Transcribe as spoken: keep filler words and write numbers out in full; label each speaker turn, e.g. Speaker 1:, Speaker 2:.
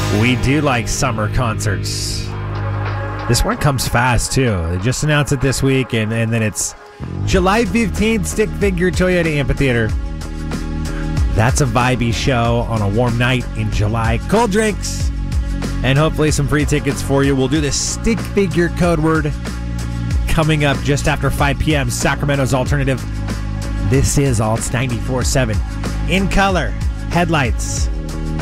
Speaker 1: We do like summer concerts. This one comes fast, too. They just announced it this week, and, and then it's July fifteenth, Stick Figure Toyota Amphitheater. That's a vibey show on a warm night in July. Cold drinks and hopefully some free tickets for you. We'll do the Stick Figure code word coming up just after five p.m. Sacramento's Alternative. This is Alts ninety-four point seven. In color, headlights.